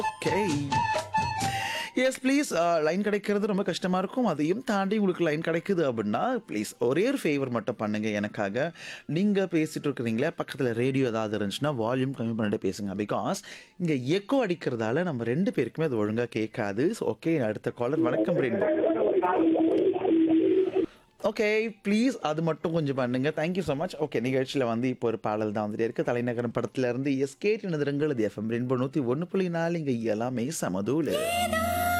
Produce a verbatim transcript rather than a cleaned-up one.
Okay. Yes please. Line கிடைக்கிறது ரொம்ப கஷ்டமா இருக்கும். அதையும் தாண்டி உங்களுக்கு லைன் கிடைக்குது அப்படின்னா, ப்ளீஸ் ஒரே ஒரு ஃபேவர் மட்டும் பண்ணுங்க எனக்காக. நீங்க பேசிட்டு இருக்கிறீங்களே, பக்கத்துல ரேடியோ ஏதாவது இருந்துச்சுன்னா, வால்யூம் கம்மி பண்ணிட்டு பேசுங்க. பிகாஸ் இங்க எக்கோ அடிக்கிறதால நம்ம ரெண்டு பேருக்குமே அது ஒழுங்கா கேட்காது. ஸோ ஓகே, அடுத்த காலர் வணக்கம் ரெயின்போ. ஓகே, ப்ளீஸ் அது மட்டும் கொஞ்சம் பண்ணுங்க. Thank you so much. ஓகே, நிகழ்ச்சியில வந்து இப்போ ஒரு பாடல் தான் வந்துட்டே இருக்கு. தலைநகரம் படத்துல இருந்து எஸ்கேட் நிறங்கள் இது எஃப்எம் ரெயின்போ நூற்றி ஒன்று புள்ளி நாலு இங்க எல்லாமே சமதூளு.